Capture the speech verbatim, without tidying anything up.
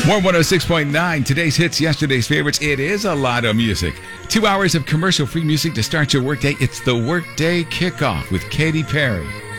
Warm one oh six point nine, today's hits, yesterday's favorites. It is a lot of music. Two hours of commercial-free music to start your workday. It's the Workday Kickoff with Katy Perry.